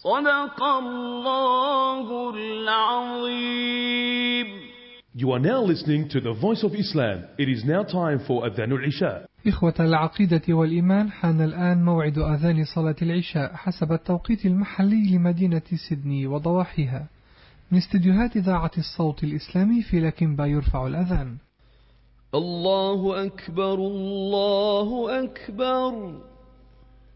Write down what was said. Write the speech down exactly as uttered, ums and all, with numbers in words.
صدق الله العظيم. You are now listening to the Voice of Islam. It is now time for Adhan al-Isha. إخوة العقيدة والإيمان، حان الآن موعد أذان صلاة العشاء حسب التوقيت المحلي لمدينة سيدني وضواحيها. من استديوهات إذاعة الصوت الإسلامي في لكنبا يرفع الأذان. الله أكبر الله أكبر.